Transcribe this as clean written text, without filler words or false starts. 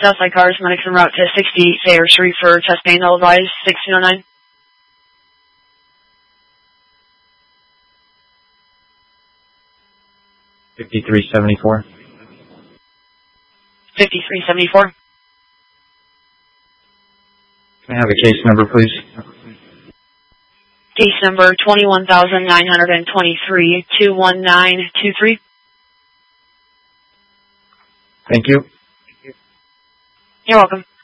Southside Cars, medics en route to 60 Sayre Street for chest pain, all advised, 1609. 5374. 5374. Can I have a case number, please? Case number 21,923, 21923. Thank you. You're welcome.